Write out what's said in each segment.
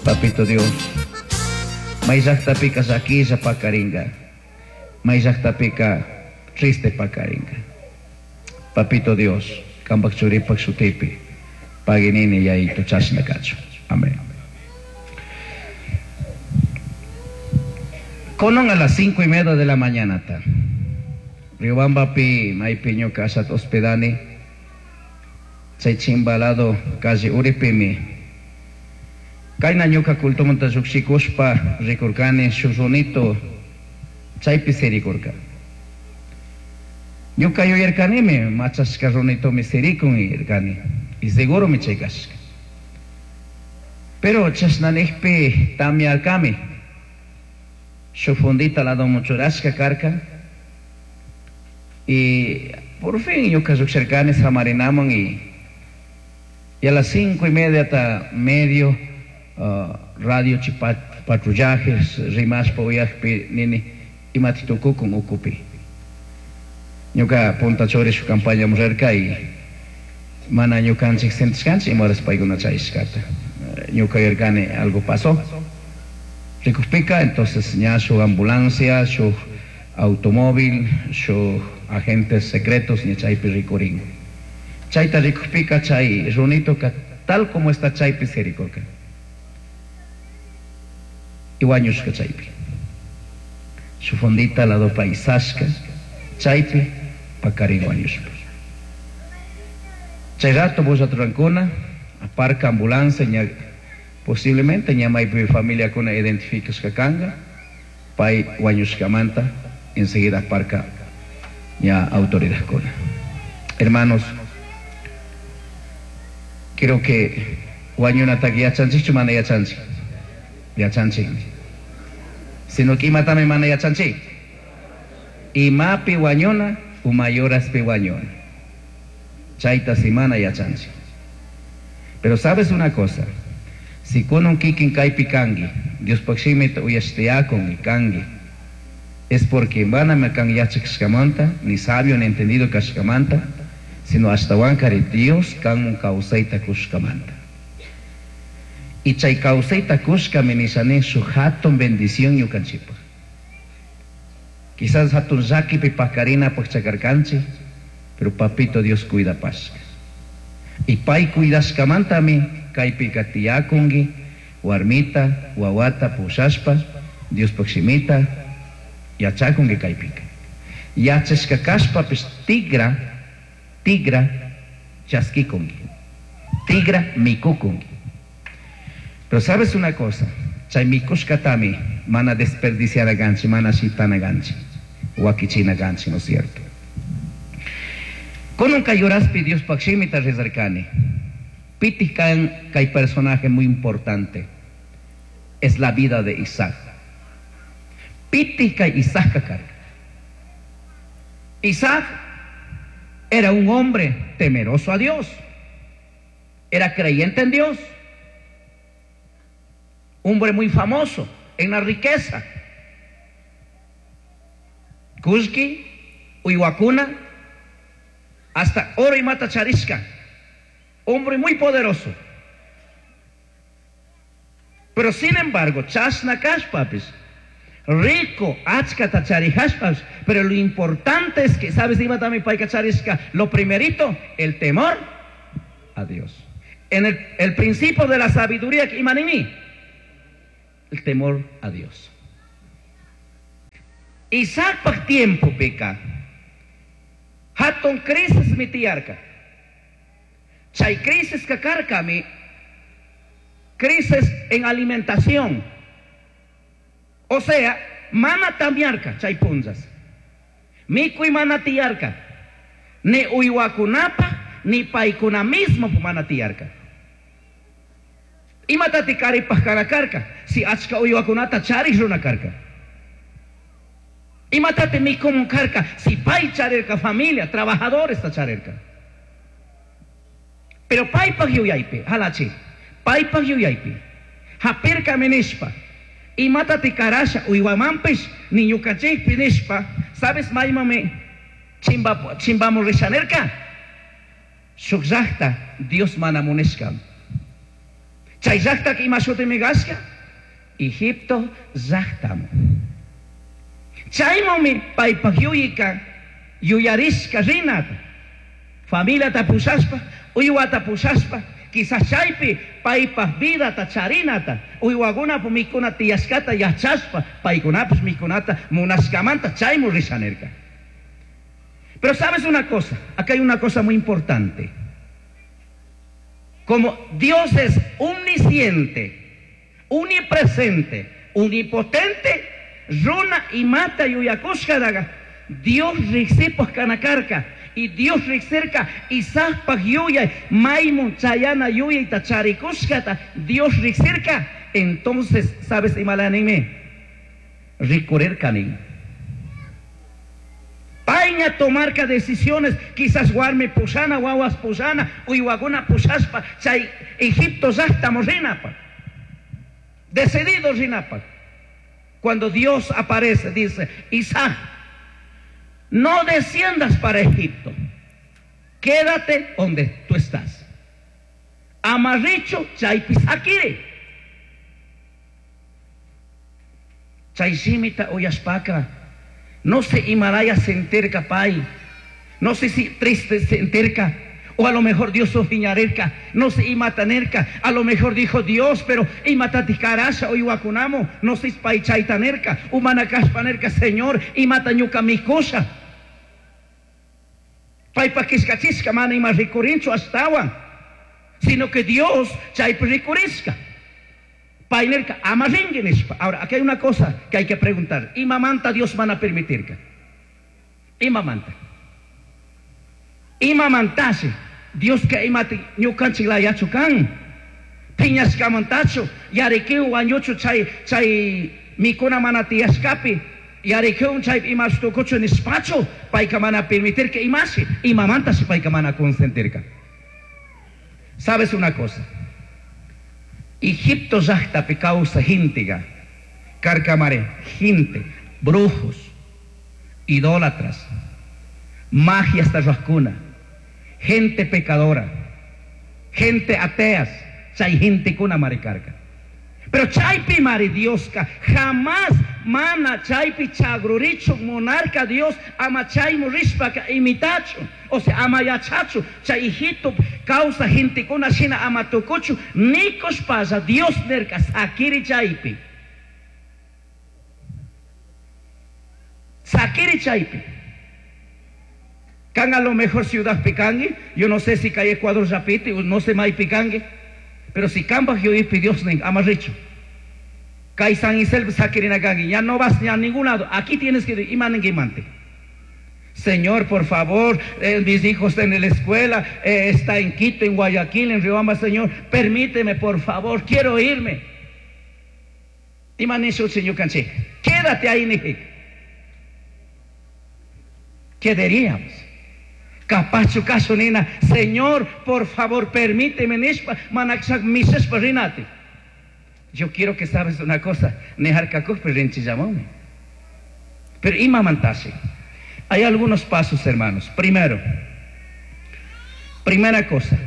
Papito Dios, Maizactapica Saquisa Pacaringa, Maizactapica Triste Pacaringa. Papito Dios, Cambac Churipac Sutipi, Paginini y ahí tu chasnacacho. Amén. Conon a las 5:30 de la mañana. Riobamba pi, Maipiño Casat Hospedani, Chimbalado, casi Uripimi. Kaina ñuka kultumanta suksikuspa rikurkani susonito chaypi sirikurka. Ñuka yuyarkanimi machasqa runitomi sirikun irkani y seguro mi chaykaska. Pero chasnanijpi tamyarkami sufundita lado muchurashka karka y por fin ñuka suksarkani samarinaman y a las 5:30 hasta medio radio patrullajes, rimas poyajpi nini imatituku con ocupi. Ñuka punta chori su campaña mujerka y mana ñukanchik sentiskanchik y moras paiguna chayskata. Ñuka yergane algo pasó. Rikuspika, entonces ya su ambulancia, su automóvil, su agentes secretos ni chaypi rikurin. Chayta rikuspika chay runito tal como está chaypi serikorka. Iwañushka chaypi. Su fondita lado paisashka, chaypi, pakarin wañushka. Chay rato busa trancuna, aparca ambulancia, posiblemente ña maypi familia kuna identificas kakanga, pay wañushka manta, enseguida aparca ña autoridad kuna. Hermanos, quiero que wañuna takia chanchi chumana ya chanchi. Ya chanchi. Sino que matame mana ya chanchi. Y mapi wañona, umayoras pi wañona. Chaita simana ya chanchi. Pero sabes una cosa, si con un kikin kaipi kangi, Dios pakshimita uyashtiakon y kangi, es porque van a merkan yachikshkamanta, ni sabio ni entendido kashkamanta, sino hasta wankari Dios kan un kausaita kushkamanta. Y chay kausaita kushka menisane su hatun bendición yukanchipa. Quizás hatun zaki pi pakarina pakchakarkanchi, pero papito Dios cuida pasca. Y pai cuidas kamantami, kaipi katiyakungi, warmita, wawata, pusaspa, Dios pakshimita, yachakungi kaipika. Yacheshka kashpa pues tigra chaskikungi. Tigra mikukungi. Pero sabes una cosa, chay mikushkatami, mana desperdiciar a ganchi, mana shitana ganchi, wakichina ganchi, ¿no es cierto? Con un kayoraspi Dios pakshimita rezarkani, pitikan hay personaje muy importante, es la vida de Isaac. Pitika Isaac kakar. Isaac era un hombre temeroso a Dios, era creyente en Dios, un hombre muy famoso en la riqueza. Kuski, Uiwakuna, hasta oro y mata charisca, hombre muy poderoso. Pero sin embargo, chasnakash papis, rico, achkata charihashpas, pero lo importante es que, ¿sabes? Lo primerito, el temor a Dios. En el principio de la sabiduría que imanimi, el temor a Dios. Isaac por tiempo peca. Hatton crisis mitiarca. Chay crisis kakarkami, crisis en alimentación. O sea, mana tamiarca, chay punzas. Miku y mana tiarca. Ni uiwakunapa, ni paikuna mismo mana tiarca. Y matati kari pajkarakarka. Si achka uiwakunata charis runakarka. Y matate mi como carca, si pai charerka familia, trabajadores ta charerka. Pero pai pagyuyaipi, halachi, pai pagyuyaipi, haperka menishpa, y matate karasha, uiwamampish, ni yukachik pinishpa, sabes maimame, chimbamo reshanerka, shukzahta, Dios manamuneshkam. Chay llaqta imashuti gasqa, Egipto llaqtamu. Chaymumi paypaq yuyika yuyarishka rinata. Familiata pushaspa, uywata pushaspa, quizás chaypi paypaq vidata charinata, uywakunapu mikunata tiyashkata yachaspa, paykunapas mikunata munashkamanta chaymu rishanerka. Pero sabes una cosa, acá hay una cosa muy importante. Como Dios es omnisciente, omnipresente, omnipotente, runa y mata yuyakushkadaga, Dios rixipos kanakarka, y Dios rixerka y saspa yuya, maimun chayana yuya y tacharikushkata, Dios rixerka, entonces, ¿sabes imalanime? Ricorerkanin. Paña tomar decisiones, quizás guarme pushana, guaguas pushana, uywaguna pushaspa, chay Egipto ya estamos rinapa. Decididos rinapa. Cuando Dios aparece, dice, Isaac, no desciendas para Egipto, quédate donde tú estás. Amarricho, chay pisakire. Chay simita oyaspaka. No sé Himalaya se enterca, pai. No sé si triste se enterca. O a lo mejor Dios sofiñarerca. No sé imatanerca. A lo mejor dijo Dios, pero imataticarasha o iwakunamo. No sé pai chaitanerca. Umanakashpanerca, Señor. Imatañuca mi cosa. Pai paquiscachisca, mana ima ricurincho hasta. Sino que Dios chay ricurisca. Ahora, aquí hay una cosa que hay que preguntar. ¿Y mamanta Dios van a permitir? ¿Y mamanta? ¿Y mamantase? Dios que imati ñukanchila yachukan. Piñas kamantacho. Yarikeu wañocho chay mikuna manati escape. Yarikeu chay imastukocho nispacho. Paika mana permitir que imase. Y mamantase paika mana consentir. ¿Sabes una cosa? Egipto ya causa gente, carcamare, gente, brujos, idólatras, magia hasta rascuna, gente pecadora, gente ateas, chay gente con maricarca. Pero chaypi mari Dioska, jamás mana chaypi chagruricho monarca Dios ama chay murishpaka imitacho, o sea ama yachacho, chay hijito causa gente con ashina ama tococho, nikos pasa Dios nerka sakiri chaypi. Sakiri chaypi. Can a lo mejor ciudad picangue, yo no sé si cae Ecuador rapite, no sé mai picangue. Pero si cambas yo y Dios amarricho. Kai San Isel Sakirinagangi, ya no vas ni a ningún lado. Aquí tienes que ir imante. Señor, por favor, mis hijos están en la escuela, está en Quito, en Guayaquil, en Riobamba, Señor, permíteme, por favor, quiero irme. Imanisho, Señor Canche, quédate ahí, Nijik. Quedaríamos. Capacho caso nena, Señor, por favor, permíteme, manaksak mises parinate. Yo quiero que sabes una cosa, nejar kakuk perrenchi llamame. Pero imamantase. Hay algunos pasos, hermanos. Primera cosa.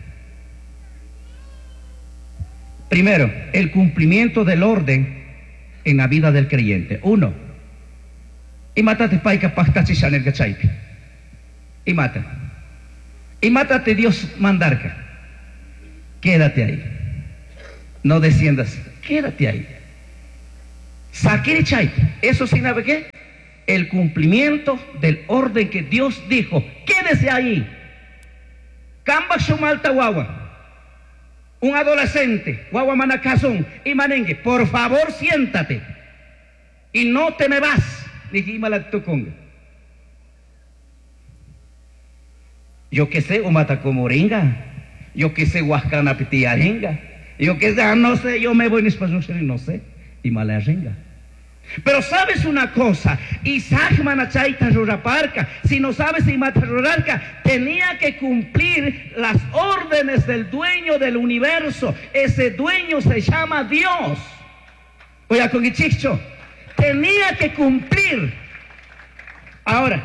Primero, el cumplimiento del orden en la vida del creyente. Uno, y mátate paika pactachi shaner gachaipi. Y mátate Dios mandarca. Quédate ahí. No desciendas. Quédate ahí. Sakiri chaipi. Eso significa ¿qué? El cumplimiento del orden que Dios dijo. Quédese ahí. Kamba Shumalta Guagua. Un adolescente, Guagua Manacazón y Manengue, por favor siéntate. Y no te me vas. Dijimos la tuconga. Yo que sé, Umata Comoringa. Yo que sé, Huascana Pitiarenga. Yo que sé, no sé, yo me voy en español, no sé. Y Malarenga. Pero sabes una cosa, Isaac Manachaita Ruraparca, si no sabes Imatarurarca, tenía que cumplir las órdenes del dueño del universo. Ese dueño se llama Dios. Oye, con Ichicho, tenía que cumplir. Ahora,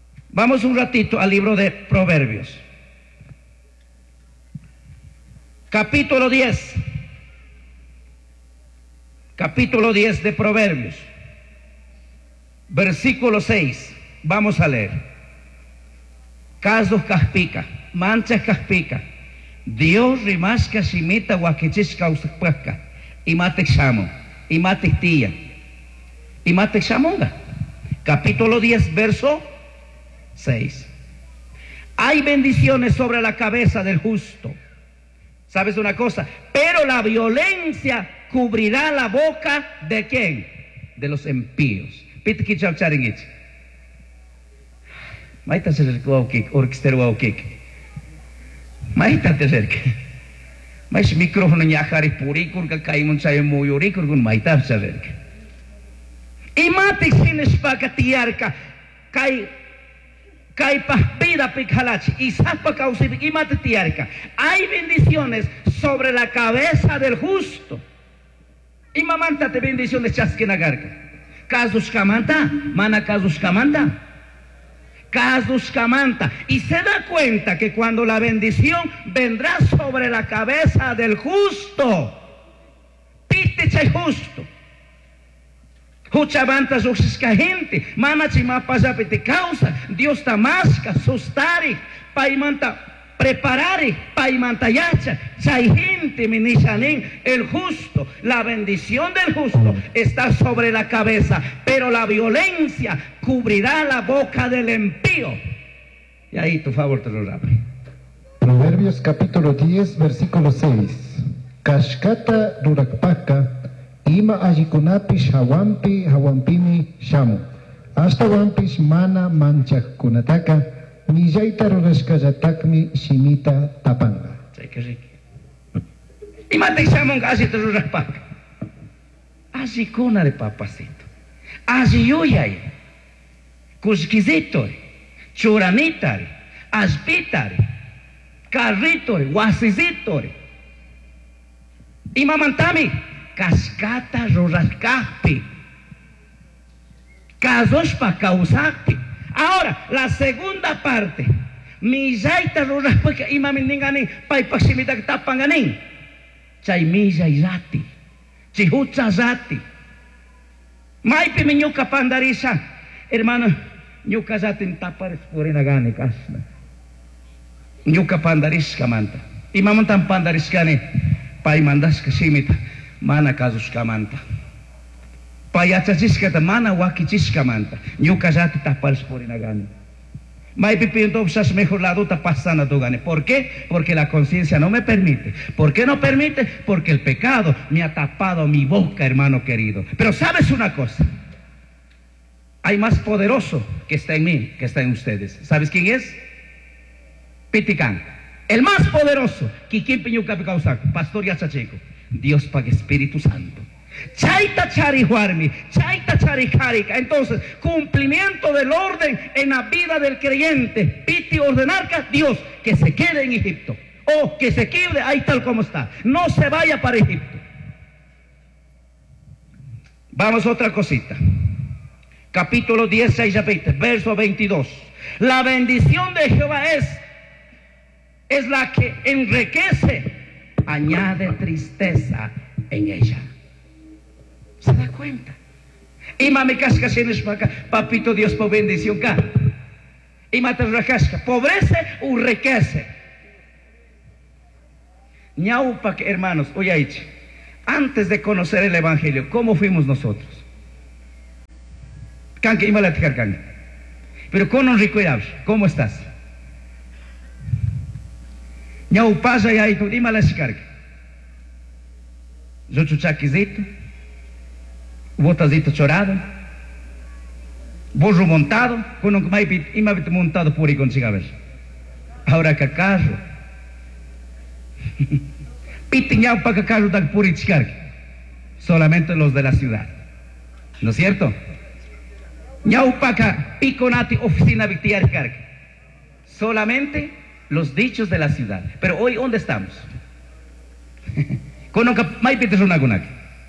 vamos un ratito al libro de Proverbios. Capítulo 10. Capítulo 10 de Proverbios. Versículo 6. Vamos a leer. Casos caspica, manchas caspica. Dios rimasca simita huaquichis uspaca. Y mate xamo. Y mate tía. Y mate xamonga. Capítulo 10, verso 6. Hay bendiciones sobre la cabeza del justo. ¿Sabes una cosa? Pero la violencia cubrirá la boca ¿de quién? De los impíos. Pite que chau charingich. Maita se acercó a Kik, orquestero a Kik. Maita te acerca. Mas micrófono ñajari purikur ka kaimun sayo muyurikur kun maita se acerca. Y mate sin espacatiarca. Kai paspida picalachi y zapa causip y mate tiarca. Hay bendiciones sobre la cabeza del justo. Y mamanta te bendiciones chasquenagarca. Casus camanta, mana casus camanta. Casus camanta. Y se da cuenta que cuando la bendición vendrá sobre la cabeza del justo, pite justo. Huchavanta suxisca gente, mana chimapa te causa, Dios tamasca, sustari, paimanta preparare, paimanta yacha, chay gente minishanen, el justo, la bendición del justo está sobre la cabeza, pero la violencia cubrirá la boca del impío. Y ahí tu favor te lo abre. Proverbios capítulo 10, versículo 6. Kashkata rurakpaka. Ima ajikunapish hawampimi shamu. Hasta wampish mana manchak kunataka. Nijaita rurashkayatakmi shimita tapanga. Ima te shamun asito rurakpak. Ajikuna de papacito. Ajiyuyay. Kushkizitori. Churanitari. Ashpitari. Carritori. Wasizitori. Ima mantami. Cascata rurascapi. Casos para causarte. Ahora, la segunda parte. Mijaita ruraspaca y mamindingani. Paipaximita que tapanganin. Chay mijairati. Chihuchazati. Maipi mi ñuka pandarisa. Hermano, ñuka zatin tapar por inagani kasna. Ñuka pandaris kamanta. Y mamontan pandaris kani. Pai mandas kasimita. Mana casus camanta. Payachachis mana wakichisca camanta. Ñuka zati tapals por inagani. Mai pipiendo obsas mejor la duta pasana tu gane. ¿Por qué? Porque la conciencia no me permite. ¿Por qué no permite? Porque el pecado me ha tapado mi boca, hermano querido. Pero sabes una cosa. Hay más poderoso que está en mí, que está en ustedes. ¿Sabes quién es? Piticán. El más poderoso. Kikin piñuca picausaco. Pastor Yachacheco. Dios pague Espíritu Santo. Chaita charihuarmi, chaita charicarica. Entonces, cumplimiento del orden en la vida del creyente. Piti ordenarca, Dios, que se quede en Egipto. O que se quede ahí tal como está. No se vaya para Egipto. Vamos a otra cosita. Capítulo 16 a 20, verso 22. La bendición de Jehová es la que enriquece. Añade tristeza en ella. ¿Se da cuenta? Y mami casca papito Dios por bendición acá. Y mata casca, pobrece o enriquece. Ñaupa, hermanos, oye, antes de conocer el evangelio, ¿cómo fuimos nosotros? Canque y malaticar canque. Pero con un recuerdo, ¿cómo estás? Ñaupa ya y tú y malaticar. Yo chuchaquizito, botazito chorado, burro montado, con un maipit y me montado por ahí con cigarros. Ahora que carro. Pitiñao para que carro da por ahí solamente los de la ciudad. ¿No es cierto? Ñau para piconati oficina victiar carga. Solamente los dichos de la ciudad. Pero hoy, ¿dónde estamos? Con un maipit es una gunac.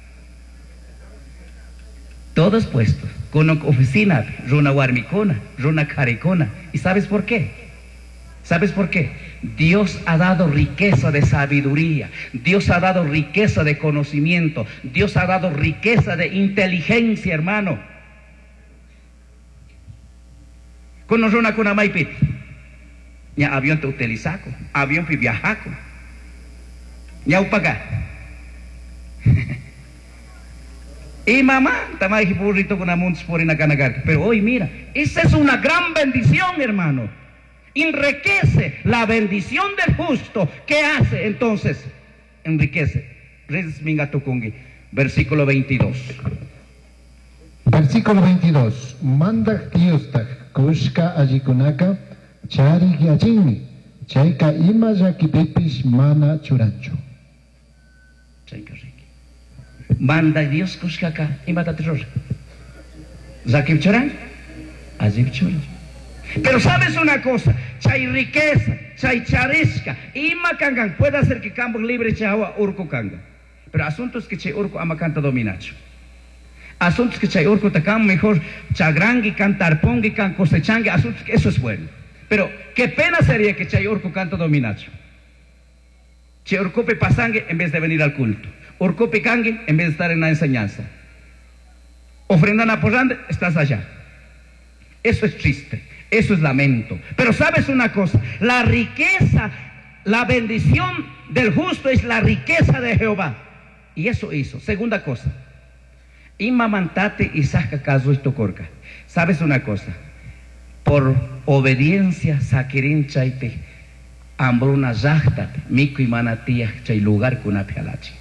Todos puestos, con una oficina, runa warmicona, runa caricona. ¿Y sabes por qué? ¿Sabes por qué? Dios ha dado riqueza de sabiduría, Dios ha dado riqueza de conocimiento, Dios ha dado riqueza de inteligencia, hermano. Conoce una cuna maipit, ya avión te utilizaco, avión pi viajaco, ya upaga. Y mamá, tamay burrito con amunts por inacanagar. Pero hoy mira, esa es una gran bendición, hermano. Enriquece la bendición del justo. ¿Qué hace entonces? Enriquece. Versículo 22. Versículo 22. Manda Diostak kushka ajikunaka chari gyachini chaika ima yakipipis mana churancho. Manda Dios kushkaka ima tatiror. Zakip churan, azip churan. Pero sabes una cosa, chay riqueza, chay charisca, ima kangan, puede hacer que campo libre chawa urco kanga. Pero asuntos que chay urco ama canta dominacho. Asuntos que chay urco takam mejor chagrangi, cantar pongi, can cosechangi, asuntos que eso es bueno. Pero qué pena sería que chay urco canta dominacho. Chay urco pe pasangue en vez de venir al culto. Urco pe kangue en vez de estar en la enseñanza. Ofrendan apoyando, estás allá. Eso es triste. Eso es lamento. Pero sabes una cosa, la riqueza, la bendición del justo es la riqueza de Jehová. Y eso hizo. Segunda cosa, imamantate y saca caso esto corca. Sabes una cosa, por obediencia saquirin chaype hambruna yachtat miku y manatía chay lugar kuna pialachi.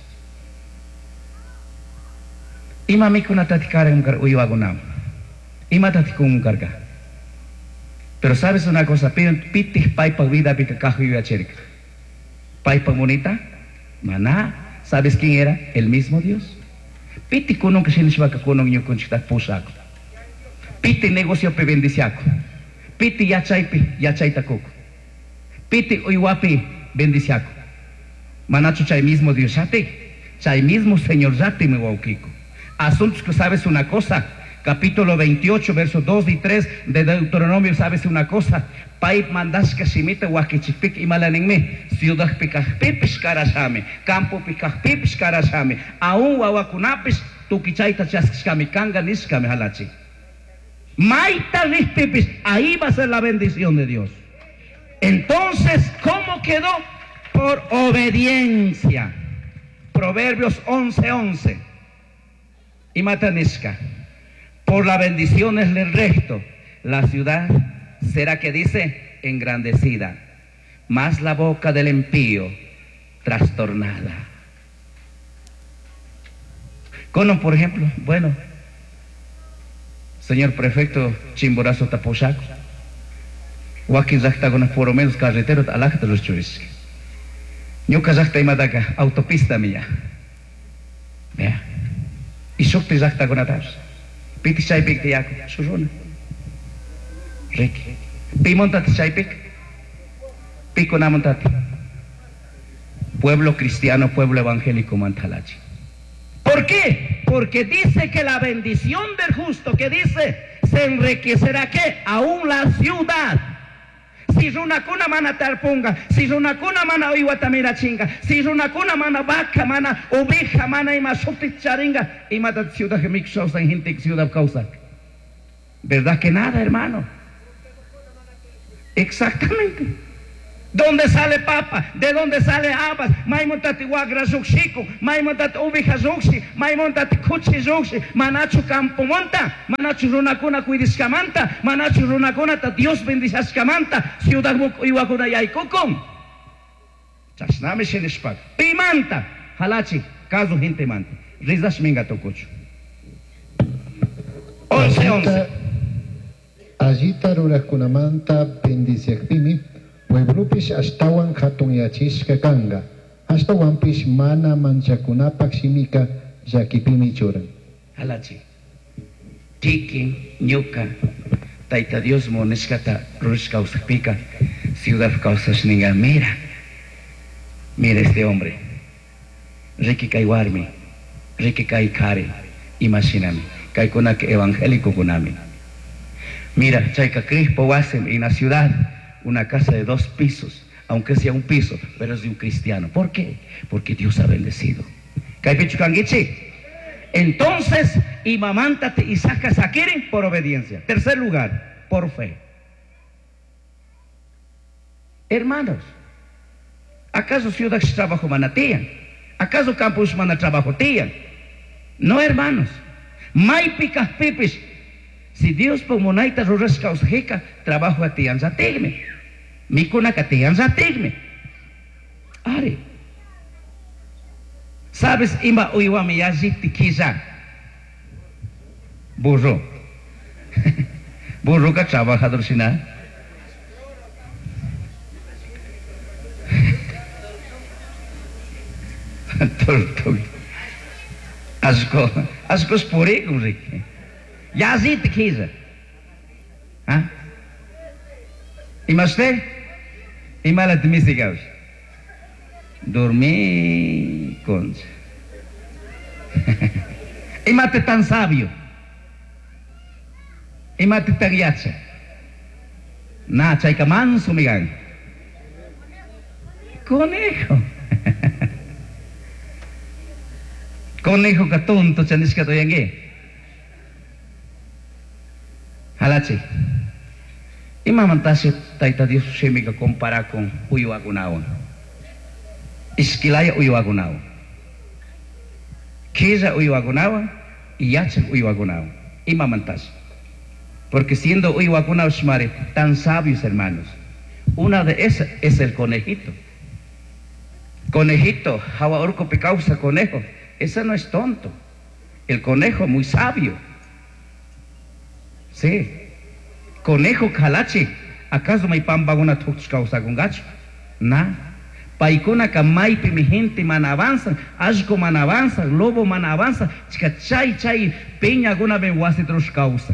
Ima miku natatikara uyuagunam. Ima tatikun carga. Pero sabes una cosa, pitis paipa vida pica cajo y acherica. Paipa monita, maná, ¿sabes quién era? El mismo Dios. Piti kunong que se les va a kunong yo con chita pusaco. Piti negocio pe bendiciaco. Piti yachaita coco. Piti uyuapi bendiciaco. Manacho chay mismo Dios yate, chay mismo Señor yate me guauquico. Asuntos que sabes una cosa. Capítulo 28, versos 2 y 3 de Deuteronomio, ¿sabes una cosa? Paip mandas que simite huaquichipik y malanenme, ciudad picajpipis carashame, campo picajpipis carashame, aún huacunapish, tuquichaita chascami, canga niscame halachi. Maita rispipis, ahí va a ser la bendición de Dios. Entonces, ¿cómo quedó? Por obediencia. Proverbios 11:11. Y matanisca. Por las bendiciones del resto, la ciudad será, que dice, engrandecida, más la boca del impío trastornada. Cono, por ejemplo, bueno, señor prefecto Chimborazo Tapochaco, Joaquín Zactagona, por lo menos carretero, alájate los churis. Yo Kazakta y Madaga, autopista mía. Vea, y Shokti Zactagona Tars. Piti chaipik tiaco, suruna. Ricky. Pi montati chaipik. Pico na montati. Pueblo cristiano, pueblo evangélico mantalachi. ¿Por qué? Porque dice que la bendición del justo, que dice, se enriquecerá ¿qué? Aún la ciudad. Si es una cuna mana tarpunga, si es una cuna mana oiwatamira chinga, si es una cuna mana vaca, mana oveja, mana ima sopti charinga, y mata ciudad que mixos en gente ciudad causa. ¿Verdad que nada, hermano? Exactamente. ¿Dónde sale papa? ¿De dónde sale habas? Maimontate guagra zuxico, maimontate oveja zuxi, maimontate cuchi zuxi, manachu campo monta, manachu runacuna cuidiscamanta, manachu runacuna ta Dios bendizascamanta, ciudad iwakuna yaikokon. Chasname shenishpak. Pimanta, halachi, caso gente manta. Rizas minga tokuchu. 11:11. Allita rurakunamanta bendiciakpimi. Pueblupish ashtawan hatun yachishka kanga, ashtawanpish mana manchakunapak shimika yakipimi churan. Halachi, tiki, ñuka, taita Dios moneskata, rush causapika, ciudad causashninga, mira este hombre, Ricky Kaiwarmi, Ricky Kaikari, imagíname, Kaikunaki evangélico kunami. Mira, chaika crispo wasem en la ciudad, una casa de 2 pisos, aunque sea un piso, pero es de un cristiano. ¿Por qué? Porque Dios ha bendecido. Entonces, imamántate y sacas a Kirin por obediencia. Tercer lugar, por fe. Hermanos, ¿acaso ciudad trabajo manatían? ¿Acaso campus mana trabajo tían? No, hermanos. Maipicas pipis. Si Dios pomonaita ruras causjeca, trabajo a tian zatigme. Mikuna katian zatigme. Are. ¿Sabes ima uiwami yaziti kiza? Burro. Burro ka trabajador sina. Tortug. Asko spore kumrik. Yaziti kiza. ¿Ah? ¿Imaste? Imala timisigaus. Dormí con. Imate tan sabio. Imate tan yacha. Na chaika manso migan. Conejo. Conejo ka tonto chanis ka toyange. Halachi. Imamantasyo taita Dios shemika compara con uyuagunawan. Iskilaya uyuagunawan. Kisa uyuagunawan y yachan uyuagunawan. Imamantasyo. Porque siendo uyuagunawan shmare tan sabios, hermanos. Una de esas es el conejito. Conejito, hawa orco picausa conejo. Ese no es tonto. El conejo muy sabio. Sí. Conejo kalachi. ¿Acaso me pamba una tuxcausa con gacho? Na. Paikuna kamaipi mi gente man avanza. Ashko man avanza. Lobo man avanza. Chica chay peña alguna vez wasi causa.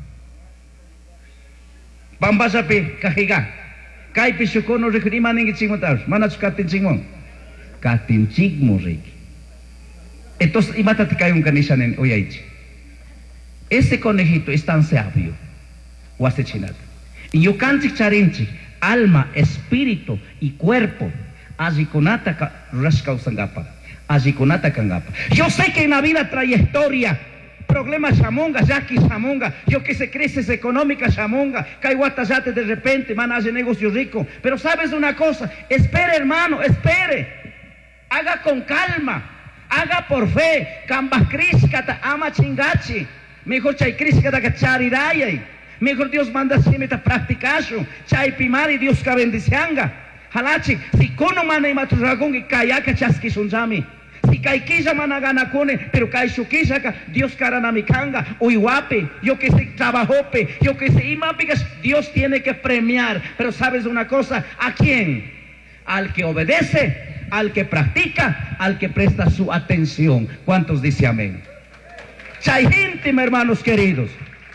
Pamba sape kajiga. Kaipi shukono rekrima ningi chingotar. Manach katin chingón. Katin chigmo reki. Entonces, imagínate que hay un canishan en Oyaichi. Ese conejito es tan sabio. Huasechinat. Y yo cantic charinchi, alma, espíritu y cuerpo. Ajikonata rascausangapa. Ajikonata kangapa. Yo sé que en la vida trayectoria, problemas shamonga, yaki shamonga, yo que se crisis económica shamonga, kaiwatayate de repente, man hace negocio rico. Pero sabes una cosa, espere hermano, espere. Haga con calma. Haga por fe, cambas criskata ama chingachi. Mejor chay criskata que charirayay. Mejor Dios manda simita practicacho. Chay pimari Dios ka bendicianga. Halachi, si kono mana imatu dragón y kayaka chaski sunjami. Si kaikisha mana gana kone, pero kai shukisha Dios karanamikanga. Uiwape, yo que se trabajope, yo que se imapigas, Dios tiene que premiar. Pero sabes una cosa, ¿a quién? Al que obedece, al que practica, al que presta su atención. ¿Cuántos dicen amén? Chay gente, hermanos queridos.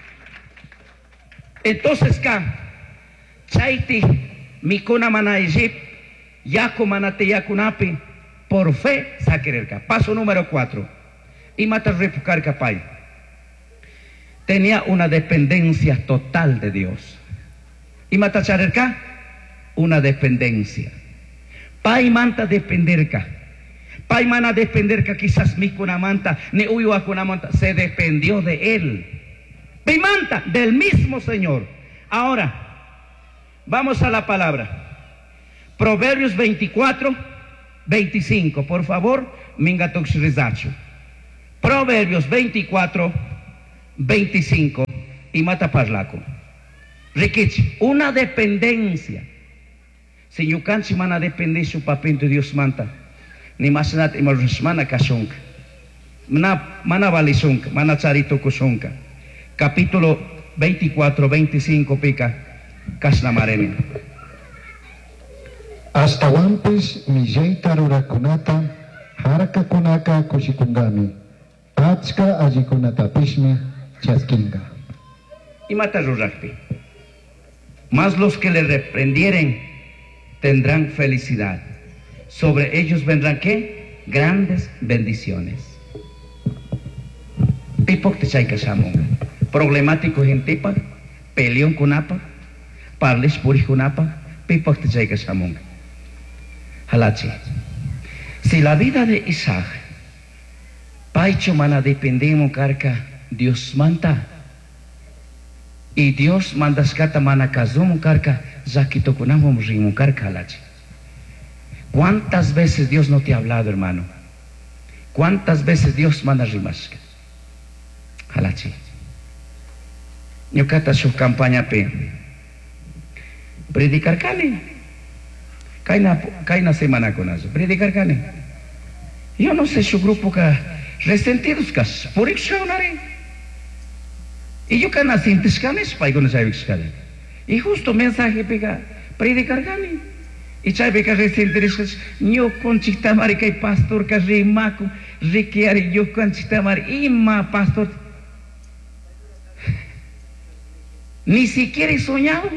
Entonces, chayti mikuna manayip, yaku manate yakunapi, por fe saquererka. Paso número 4. Y mata refucar capay. Tenía una dependencia total de Dios. Y mata charerka, una dependencia. Pai manta dependerka. Pai mana dependerka quizás mi kunamanta, ni uyua kunamanta, se dependió de él. Pai manta del mismo Señor. Ahora, vamos a la palabra. Proverbios 24, 25. Por favor, mingatox rizacho. Proverbios 24, 25. Y mata parlaco. Rikichi, una dependencia. Si yo cansi mana depende su papel de Dios manta, ni más nada y más mana kashonka, mana valisonka, mana charito kushonka. Capítulo 24, 25 pica, kasnamaremi. Hasta wampis mi jentaro kunata, haraka kunaka kushikungami, achka ajikunata pishmi chaskinga. Y mata rurakpi. Más los que le reprendieren tendrán felicidad. Sobre ellos vendrán ¿qué? Grandes bendiciones. Pipok te chaika shamonga. Problemático gente pa, peleón kunapa, parles puri kunapa, Pipak te chayka shamunga. Halachi. Si la vida de Isaac, paicho mana dependemos karka Dios manta. Y Dios mandaskata mana kazumu karka, zakito kunamum rimu karka halachi. ¿Cuántas veces Dios no te ha hablado, hermano? ¿Cuántas veces Dios manda rimasca? Halachi. Yo kata su campaña pe. Predicar kane. Kaina semana con eso. Predicar kane. Yo no sé su grupo que resentidos kas. Por eso y yo kana sintes kane spay con esa vixkale. Y justo mensaje pega predicar kane. Y chay pega resentidos yo conchita mari kay pastor ka rimaku rikiari yo conchita mari ima pastor. Ni siquiera he soñado.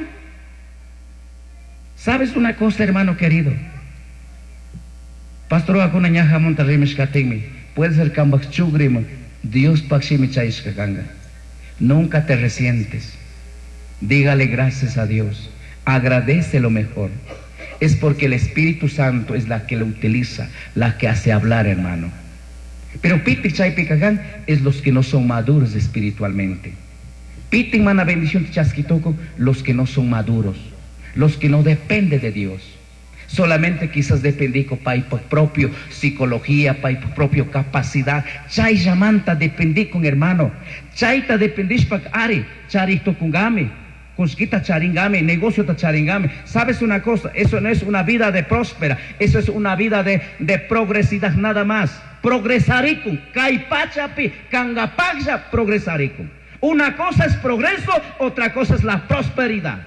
¿Sabes una cosa, hermano querido? Pastor akuna nyaha monta remeshkatimi. Puede ser kambak chugrima. Dios paksimi chayishkakanga. Nunca te resientes. Dígale gracias a Dios. Agradece lo mejor. Es porque el Espíritu Santo es la que lo utiliza, la que hace hablar, hermano. Pero piti chay pikagan es los que no son maduros espiritualmente. Piti mana bendición chasquitoco los que no son maduros, los que no dependen de Dios. Solamente quizás dependí con paipo propio psicología, paipo propio capacidad. Chay llamanta dependí con hermano. Chay ta dependís pa ari, charito kungame, consquita charingame, negocio ta charingame. ¿Sabes una cosa? Eso no es una vida de próspera, eso es una vida de progresidad nada más. Progresaricum, caipachapi, cangapacha, progresaricum. Una cosa es progreso, otra cosa es la prosperidad.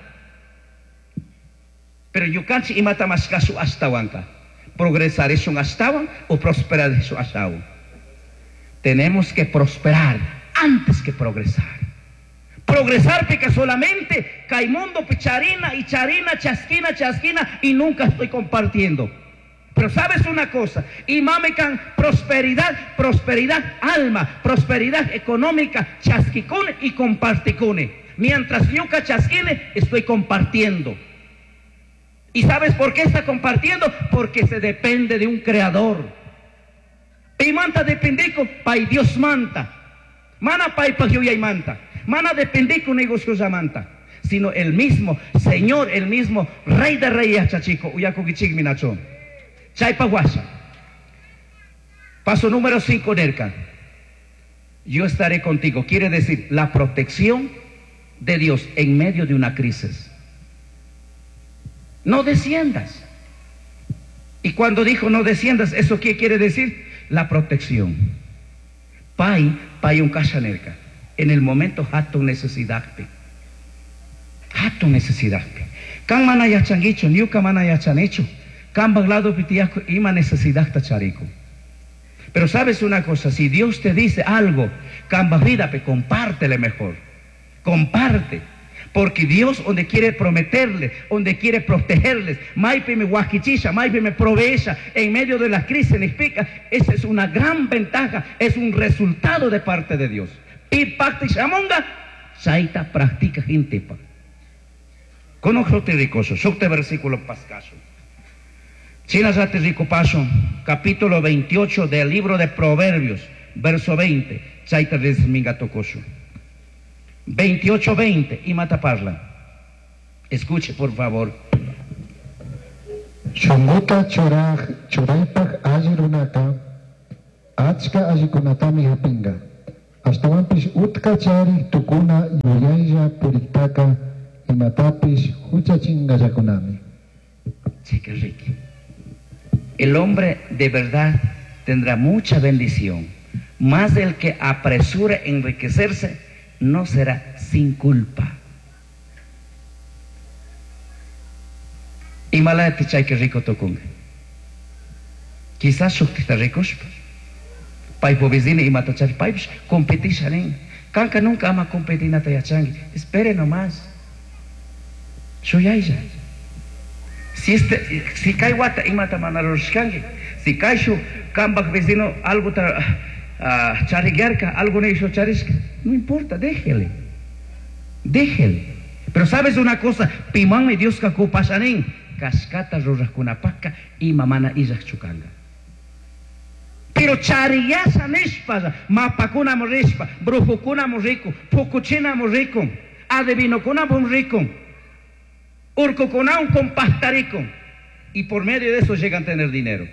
Pero yukanchi imata maskasu astawanka. Progresar es un astawan o prosperar es un astawan. Tenemos que prosperar antes que progresar. Progresar porque solamente caimundo picharina y charina, chasquina y nunca estoy compartiendo. Pero sabes una cosa, imamecan prosperidad alma, prosperidad económica, chasquicone y comparticone. Mientras yo chasquine, estoy compartiendo. ¿Y sabes por qué está compartiendo? Porque se depende de un creador. Pimanta dependico, pay Dios manta. Mana pay pa yo y manta. Mana dependico negocio manta. Sino el mismo Señor, el mismo Rey de Reyes, chachico, uyaco gichig minachón. Chaypaguasa. Paso número 5, Nerka. Yo estaré contigo. Quiere decir la protección de Dios en medio de una crisis. No desciendas. Y cuando dijo no desciendas, ¿eso qué quiere decir? La protección. Pai un cachanerca. En el momento hato necesidad. Hato necesidad. Kan mana yachangicho, niuka mana yachanecho. Cambaglado pitiaco ima necesidad tacharico. Pero sabes una cosa, si Dios te dice algo, cambavídape, compártele mejor. Comparte. Porque Dios donde quiere prometerle, donde quiere protegerles, maipe me guaquichisha, maipe me provecha en medio de la crisis, significa, esa es una gran ventaja, es un resultado de parte de Dios. Pipacti shamonga, saita practica jintepa. Conozco te ricoso, socte versículo pascaso. Chinazate rico paso, capítulo 28 del libro de Proverbios, verso 20, saita resminga tocoso. 28:20 y mataparla. Escuche por favor. Shunguta choraypaj ajirunata, achka ajikunatami hapinga. Hasta wampis utka chari tukuna yuyaya puritaka y matapis huchachinga yakunami. Chica Ricky. El hombre de verdad tendrá mucha bendición, más el que apresura enriquecerse no será sin culpa. Y mala te chay que rico tocunga. Quizás suctita ricos. Pai po vecina y matachar paips competition. Kanka nunca ama competir na tayachangi. Espere nomás. Shuyaya. Si cae guata y mata manaroskangi. Si cae shu kambak vecino algo chariguerca, algo ne hizo charisca. No importa, déjele. Pero sabes una cosa, pimanmi Dios kakupasanin, cascata ruraskunapaka y mamana isaac chukanga. Pero chariyasa nishpa, mapakuna morispa, brujukuna morrico, pukuchina morrico, adivinokuna morrico, urkukuna un compastarico. Y por medio de eso llegan a tener dinero.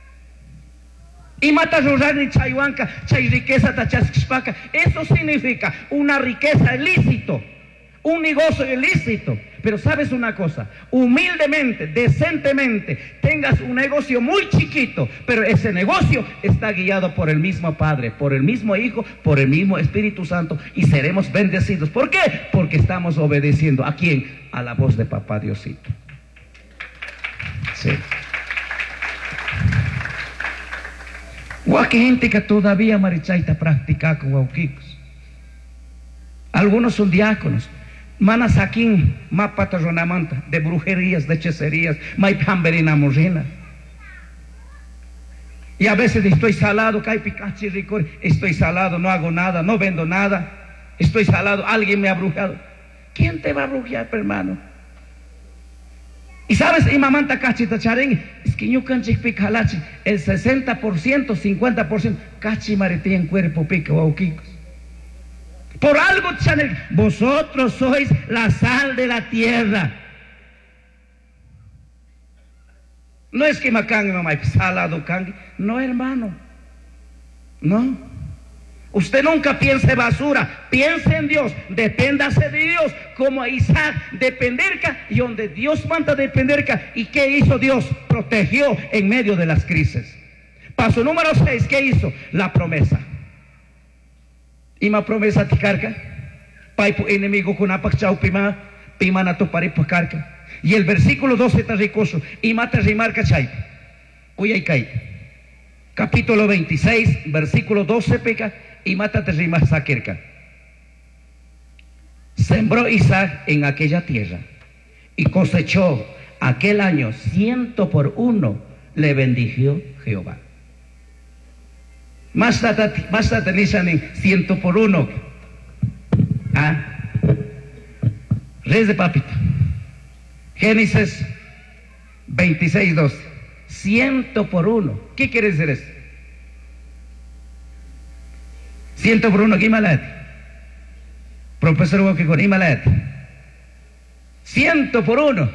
Y mata rurani chayhuanca, chay riqueza tachasquispaca. Eso significa una riqueza ilícito, un negocio ilícito. Pero sabes una cosa, humildemente, decentemente, tengas un negocio muy chiquito, pero ese negocio está guiado por el mismo Padre, por el mismo Hijo, por el mismo Espíritu Santo, y seremos bendecidos. ¿Por qué? Porque estamos obedeciendo. ¿A quién? A la voz de Papá Diosito. Sí. Hay gente que todavía marichaita practica con guauquicos. Algunos son diáconos. Manas aquí, mapata ronamanta, de brujerías, de hechicerías, maipamberina morrina. Y a veces estoy salado, caipicachi ricor, estoy salado, no hago nada, no vendo nada, estoy salado, alguien me ha brujado. ¿Quién te va a brujear, hermano? Y sabes, imamanta cachita charen, es que yo canchik picalachi, el 60%, 50%, cachi marete en cuerpo pica guauquicos. Por algo, Chanel, vosotros sois la sal de la tierra. No es que macangue mamá salado cangue, no, hermano, no. Usted nunca piense basura, piense en Dios, depéndase de Dios, como Isaac dependerca, y donde Dios manda dependerca. ¿Y qué hizo Dios? Protegió en medio de las crisis. Paso número 6, ¿qué hizo? La promesa. Y ma promesa ticarca, paipo enemigo con apac chaupima, pimana to paripacarca. Y el versículo 12 está ricoso, y mata rimarca chay. Uy, kai. Capítulo 26, versículo 12 peca, y mata te rimas saquerca. Sembró Isaac en aquella tierra, y cosechó aquel año 100 por 1, le bendijo Jehová. Más tenían en 100 por 1. ¿Ah? Reyes de papito. Génesis 26, 12. 100 por 1. ¿Qué quiere decir eso? 100 por 1, ¿qué malat? Profesor Woki con Imalat. 100 por 1.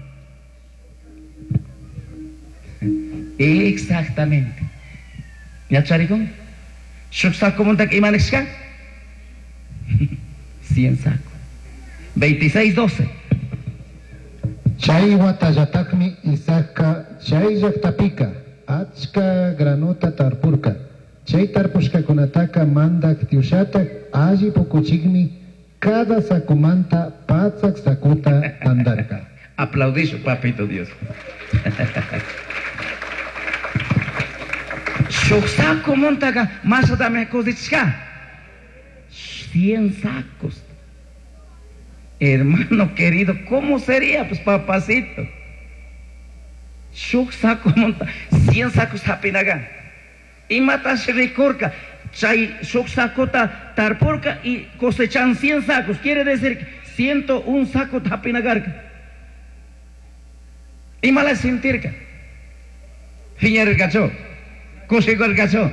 Exactamente. ¿Ya charicón? ¿Shuksa cómo está que imanexca? 100 saco. 26, 12. Chay watayatakmi Isaaca, chay yaktapika, achka granota tarpurka. Chay tarpushka kunataka mandak tiushatak, allí pokuchigmi, cada sacumanta patzak sakuta andarka. Aplaudís, papito Dios. Shuksaco montaga, más dame cosichka. 100 sacos. Hermano querido, ¿cómo sería? Pues papacito. Shuksaco monta, 100 sacos apinaga. Y matas ricorca. Chay shuksakota tarporca y cosechan 100 sacos. Quiere decir 101 sacos tapinagarca. Y mala sentirca. Fiñar el gacho. Cosechó el gacho.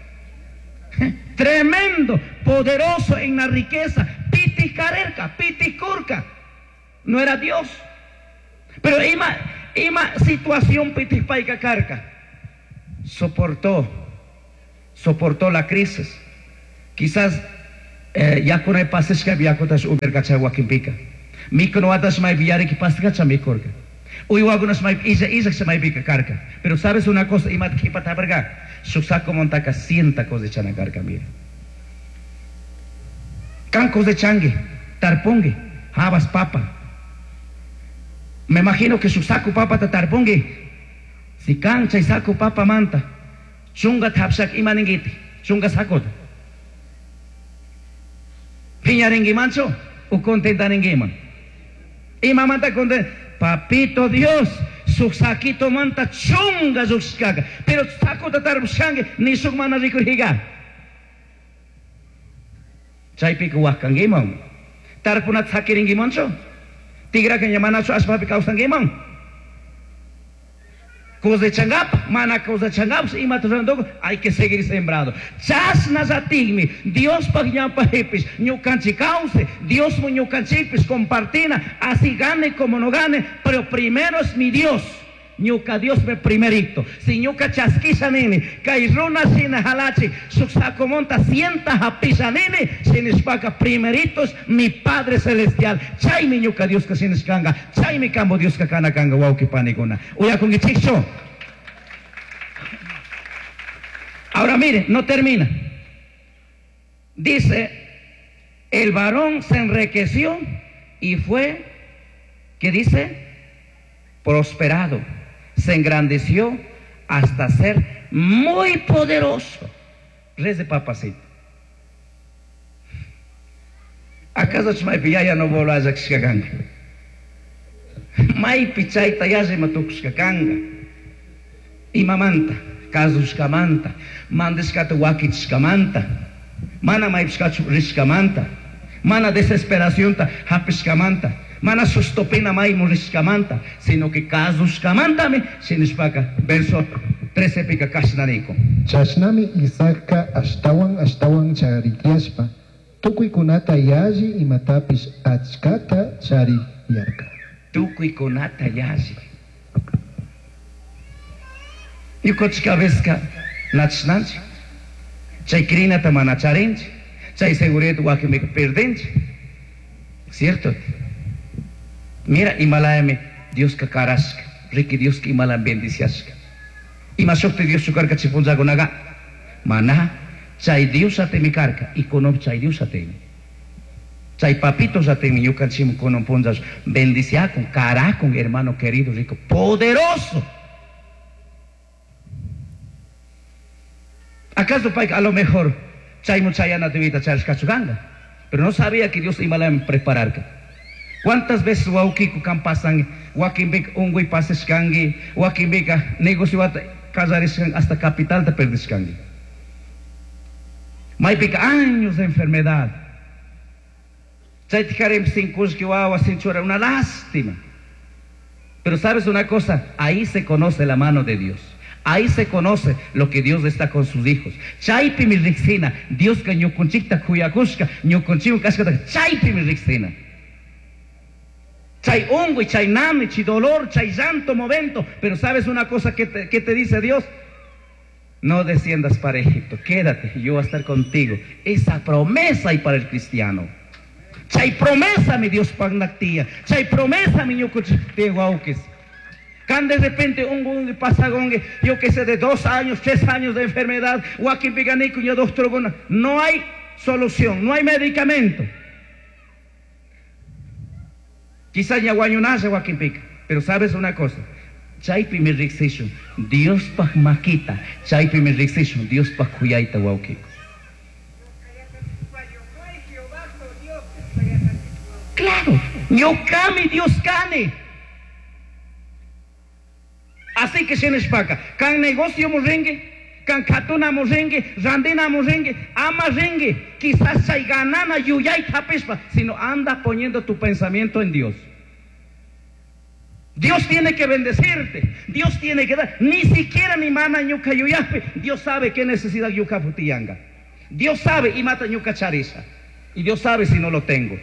Tremendo, poderoso en la riqueza. Pitis carerca, pitis curca. No era Dios. Pero ima situación pitis paica carca. Soportó la crisis. Quizás ya con el pases que había cotas uber gacha guaquimpica. Mico no atas mai viare que pas gacha mi corca. Uy algunos mai isa se mai pica carca. Pero sabes una cosa, imat que pata verga. Susaco montaca sienta cosechana carca, mira. Cancos de changue, tarpongue, habas papa. Me imagino que su saco papa te tarpongue. Si cancha y saco papa manta, chunga tapsak imaningiti, chunga sakota. Piñarengi mancho, o contentanengiman. Y mamanta contenta, papito Dios, su saquito manta chunga zuxcaga, pero sakota tarpshangue, ni su mana ricurhiga. Chay pico wakangimon. Tarpunat sakiringimoncho. Tigra que llaman a su aspapi causan imam. Cosechangap, mana cosechangap, y maturando, hay que seguir sembrando. Chas nazatigmi, Dios pagyampa hipis, ñucanchi cause, Dios mu ñucanchipis, compartina, así gane como no gane, pero primero es mi Dios. Ñuca Dios me primerito. Si ñuca chasquisa nene, cairruna sin halachi, suxacomonta sienta japisa nene, sin espaca primeritos, mi Padre Celestial. Chay mi ñuca Dios que sin escanga, chay mi cambo Dios que cana canga, wauki paniguna. Uya con ichicho. Ahora mire, no termina. Dice, el varón se enriqueció y fue, ¿qué dice? Prosperado. Se engrandeció hasta ser muy poderoso. Reze papacito. ¿Acaso ya no voló a Zaxcaganga? Mai pichaita ya se mató Xcaganga. Y mamanta, Kazushkamanta, Mandescata Wakitskamanta, Mana Maipskachu Riskamanta, Mana desesperación ta Hapiskamanta. Mana sustopina mai muriskamanta, sino que Kazushkamanta sin espaca. Verso 13 pica kasnariko. Chashnami Isaka ashtawan charikiaspa. Tukui kunata yaji y matapis achkata chari yarka. Tukui kunata yaji. Yukochka veska nachnanchi. Chay krina tamana charenchi. Chay seguridad wakime perdenchi. ¿Cierto? Mira, Himalayame, Dios que carasca, Ricky Dios que Himalaya bendiciasca. Y más sobre Dios su carga chipunza gonaga. Mana, chay Dios ate mi carga, y conom chay Dios ate mi. Chay papitos ate mi, yo canchimo conom ponzas, bendicia con cara con hermano querido, rico, poderoso. ¿Acaso, pai, a lo mejor, chay muchayana te vita chay cachuganga? Pero no sabía que Dios Himalaya me preparar. ¿Cuántas veces waukiku kampasan, wakimbik ungui paseskangi, wakimbika negocio casariskan hasta capital te perdiskangi? Maipika años de enfermedad. Chaitikarem sin kushkiwawa, sin chora, una lástima. Pero sabes una cosa, ahí se conoce la mano de Dios. Ahí se conoce lo que Dios está con sus hijos. Chaipi mi rixina, Dios que ñukunchikta kuyakushka, ñukunchimu kashkata, chaipi mi rixina. Chay ungui, chay nami, chay dolor, chay llanto, momento. Pero ¿sabes una cosa que te dice Dios? No desciendas para Egipto, quédate, yo voy a estar contigo. Esa promesa hay para el cristiano. Chay promesa, mi Dios pagnactía. Chay promesa, mi ñucuchiteguauques. Can de repente un pasagongue, yo que sé, de 2 años, 3 años de enfermedad, huaquipiganico y doctor, no hay solución, no hay medicamento. Quizás ya guayunase guaquimpica, pero sabes una cosa, chaypi mi rixishun, Dios pa maquita, chaypi mi rixishun, Dios pa cuyaita guauquico. Claro, ñocami Dios cane. Así que se nos paga, can negocio morengue, can catuna morengue, randina morengue, ama rengue, quizás hay ganana yuyay tapispa, sino anda poniendo tu pensamiento en Dios. Dios tiene que bendecirte, Dios tiene que dar, ni siquiera mi mana ñuca yuyape, Dios sabe qué necesidad yuca putiyanga. Dios sabe y mata ñuca chariza, y Dios sabe si no lo tengo.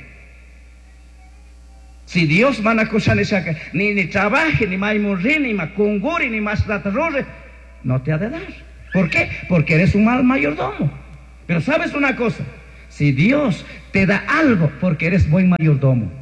Si Dios mana kushane ni trabaje, ni maimurri, ni macunguri, ni más ratarrore, no te ha de dar. ¿Por qué? Porque eres un mal mayordomo. Pero sabes una cosa, si Dios te da algo, porque eres buen mayordomo.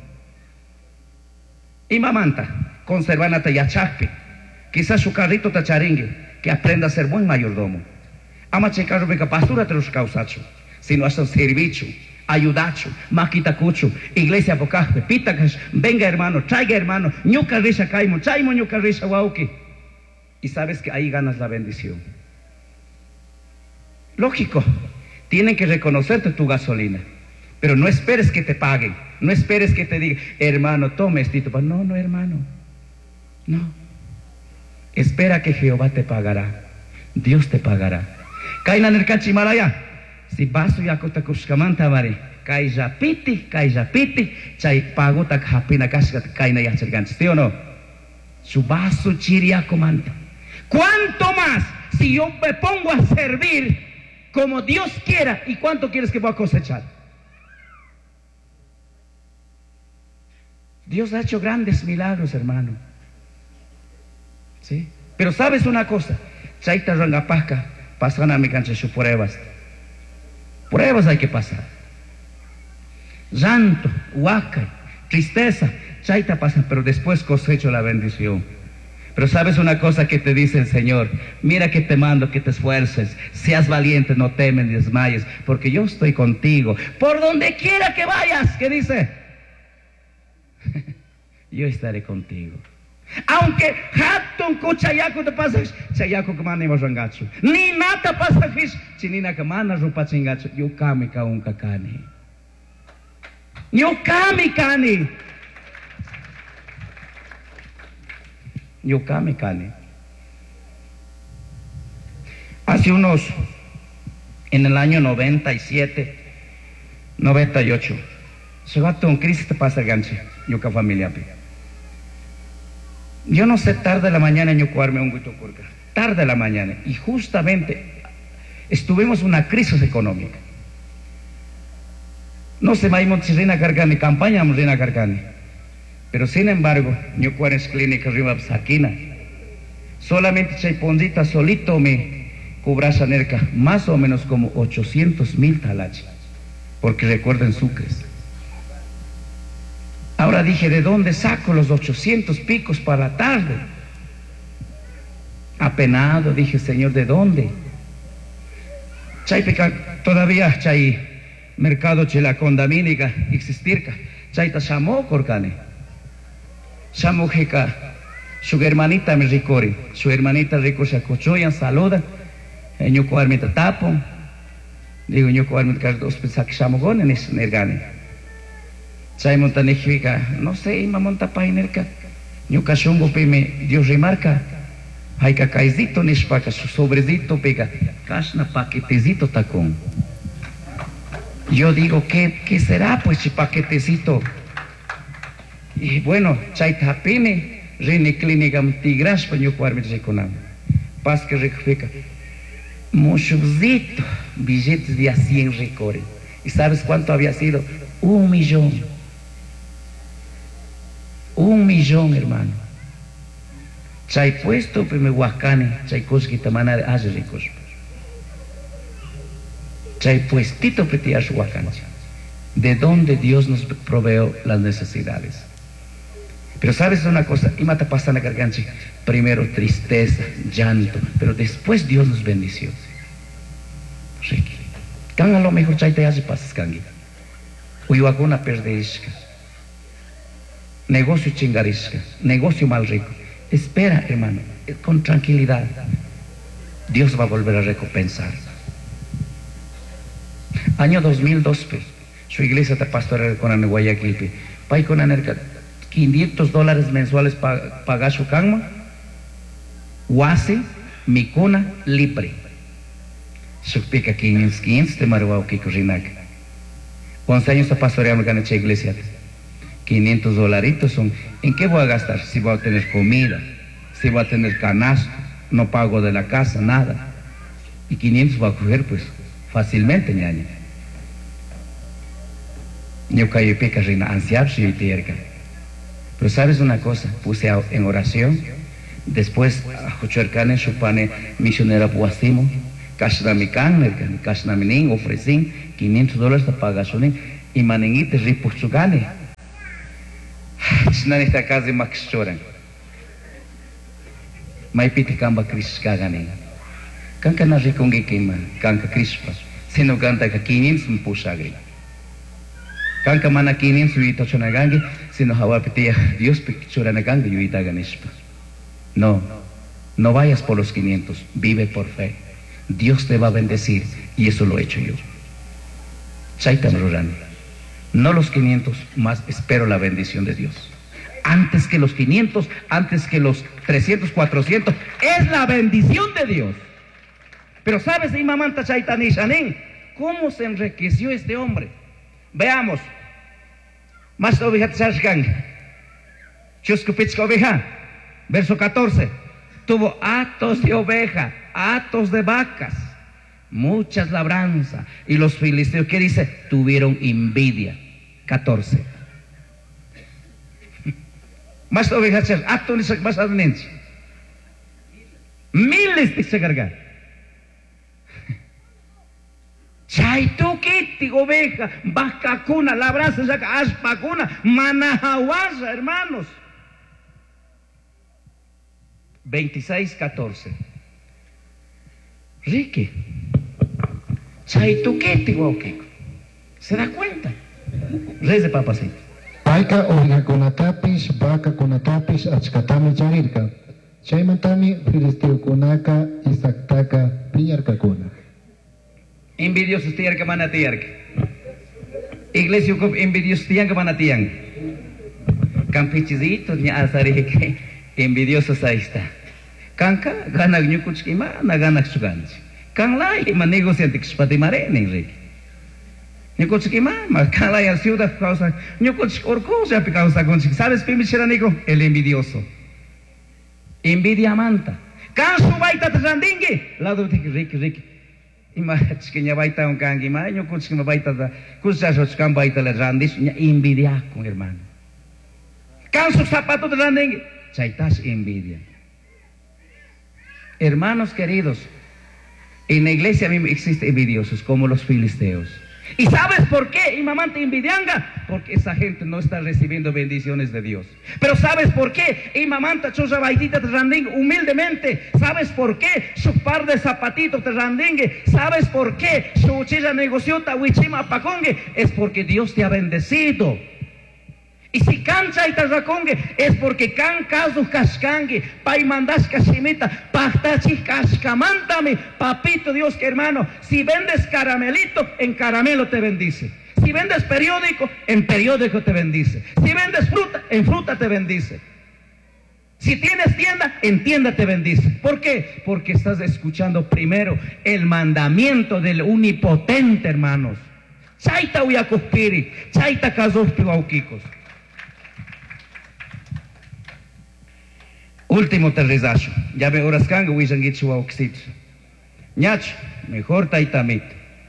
Y mamanta, conservana tayachakpi, quizás su carrito tacharingue, que aprenda a ser buen mayordomo. Ama checar beca pastura te los causacho, sino hasta servicio. Ayudacho, maquitacucho, iglesia bocaje, pitacash, venga hermano, traiga hermano, ñuca risha caimo, chaimo ñuca risha wauki. Y sabes que ahí ganas la bendición. Lógico, tienen que reconocerte tu gasolina, pero no esperes que te paguen, no esperes que te digan, hermano, tome estito. No, no, hermano, no. Espera que Jehová te pagará, Dios te pagará. Kainan el cachimaraya. Si baso yakuta kushkamanta mari, kay yapiti, chay paguta hapina kashka kaina yacharganchis, ¿sí o no? Su vaso chiriaco manta. ¿Cuánto más si yo me pongo a servir como Dios quiera? ¿Y cuánto quieres que voy a cosechar? Dios ha hecho grandes milagros, hermano. ¿Sí? Pero sabes una cosa, chaita rangapasca, pasan a mi cancha sus pruebas. Pruebas hay que pasar. Llanto, huaca, tristeza, chaita pasan, pero después cosecho la bendición. Pero sabes una cosa que te dice el Señor, mira que te mando que te esfuerces, seas valiente, no temes ni desmayes, porque yo estoy contigo. Por donde quiera que vayas, ¿qué dice? Yo estaré contigo. Aunque hatun kuchayaku te pasas, chayaku kamana imarangachu. Ni nata pasas, chinina kamana rupa chingachu. Yo kami kaun kakani. Yo kami kani. Yo kami kani. Hace en el año 97, 98, se va a un crisis te pasa ganche, yo ka familia. Yo no sé, tarde de la mañana yo cuarme un guito curca, tarde de la mañana, y justamente estuvimos en una crisis económica. No se me ha rina cargani, campaña rina cargani. Pero sin embargo, yo cuarme en clínica arriba saquina. Solamente chay ponzita solito me cubrasa nerca, más o menos como 800,000 talachi. Porque recuerden sucres. Ahora dije, ¿de dónde saco los 800 picos para la tarde? Apenado, dije, Señor, ¿de dónde? Chay todavía chay mercado chela condamínica existirca. Chay ta llamó corcane. Llamó jeca. Su hermanita me ricori. Su hermanita rico se acochoyan, saluda. Yo cuarmita tapo. Digo, yo cuarmita dos pensac llamó en ese nergane. Chay montanejica, no sé, ima monta painerca. Yo cachungo pime, Dios remarca. Hay cacaizito nishpaca, su sobrecito pega. Cashna paquetecito tacón. Yo digo, ¿qué será pues ese paquetecito? Y bueno, chay tapine, rene clínica tigras, pa yo cuarme reconam. Pas que recfica. Muchuzito, billetes de a 100 recore. ¿Y sabes cuánto había sido? 1 millón. 1 millón, hermano. Chay puesto, prime huacane, chay cosquita manare, hace ricos. Chay puestito, pretiar su huacane. De donde Dios nos proveó las necesidades. Pero sabes una cosa, y mata pasa la garganta. Primero tristeza, llanto, pero después Dios nos bendició. Ricky, can a lo mejor chay te hace pasas cangi. Uyuaguna perdeisca. Negocio chingarisca, negocio mal rico. Espera, hermano, con tranquilidad. Dios va a volver a recompensar. Año 2002, su iglesia está pastoral con Guayaquil. Pai con anerca $500 mensuales pagar su cama. Huase, micuna, libre. Su pica 500 de maruao que corrinac. 11 años está pastoreando con esta iglesia. $500 son, ¿en qué voy a gastar? Si voy a tener comida, si voy a tener canasto, no pago de la casa, nada. Y 500 voy a coger, pues, fácilmente, ñaña. Yo caí peca reina ansiar si tierca. Pero sabes una cosa, puse en oración, después a Jochercane, su pane misionera Puastimo, Kashnamikan, Kashnaminin, ofrecín $500 para gasolina y manenguites ripuchugane. Chinani esta casa de Max Choran. Maipiti kamba Chris Kagane. Kanka na rikongi kima, kanka Crispa. Sino canta ka 500 mpusagri. Kanka mana 500 yuita chonagangi, sino hawapitia Dios pichuranagangi yuita ganishpa. No, no vayas por los 500, vive por fe. Dios te va a bendecir y eso lo he hecho yo. Chaitan Rurani. No los 500, más espero la bendición de Dios. Antes que los 500, antes que los 300, 400, es la bendición de Dios. Pero sabes, Imamanta Chaitanishanin, ¿Cómo se enriqueció este hombre? Veamos. Más oveja tzashkan. Chuscupitzca oveja. Verso 14. Tuvo hatos de oveja, hatos de vacas, muchas labranzas. Y los filisteos, ¿qué dice? Tuvieron envidia. 14. Más ovejas, hatos más adnencia. Miles de se cargar. Chaituquiti, oveja, vacacuna, labranza, aspacuna, manahawaza, hermanos. 26:14. Ricky, chaituquiti, guauquico. ¿Se da cuenta? Reyes de papacito. Paika oveja kunatapis, vaca kunatapis, achkatami charirka. Chaymantami filisteo kunaka, isaktaka, piñarka kuna. Envidiosos tiarca manatiarca. Iglesia con envidiosos tianca manatian. Campichizito ni azareke envidiosos ahí está. Kanka ganak nyukuchkima na ganak suganchi. Kanlai ma negociante xpati marene rek. Nyukuchkima ma kanlai al ciudad causa nyukuch orcosa pe causa conchi. ¿Sabes qué me nico? El envidioso. Envidia manta. Kansu baita trandingue. Lado de rek. Ima chiknya baita un kangi ma nyukuchkima baita da kusaso chkan baita la randis envidia con hermano. Kansu zapato trandingue. Chaitas envidia. Hermanos queridos, en la iglesia misma existen envidiosos como los filisteos. ¿Y sabes por qué? Y mamá te envidianga, porque esa gente no está recibiendo bendiciones de Dios. Pero ¿sabes por qué? Y mamá te chosa baitita te randingue humildemente. ¿Sabes por qué? Su par de zapatitos te randingue. ¿Sabes por qué? Su uchilla negociota huichima pacongue. Es porque Dios te ha bendecido. Y si cancha y tarracongue es porque can caso cascangue, pay mandas casimita, pachtachi cascamantame, papito Dios que hermano, si vendes caramelito, en caramelo te bendice. Si vendes periódico, en periódico te bendice. Si vendes fruta, en fruta te bendice. Si tienes tienda, en tienda te bendice. ¿Por qué? Porque estás escuchando primero el mandamiento del Omnipotente, hermanos. Chaita uyacuspiri, chaita casospiri auquicos. Último terrezazo. Ya me horas canga huizanguichu auxitsu. Ñacho, mejor taitamit.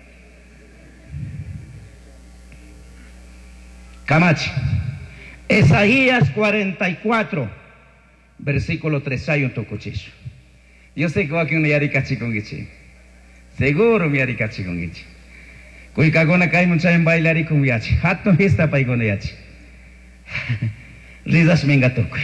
Camachi. Esaías 44, versículo 3. Hay un tocochicho. Yo sé que va a que un yarikachi con gichi. Seguro mi yarikachi con gichi. Cuicagona cae mucha en bailar con yachi. Hato esta paigona yachi. Rizas menga toque.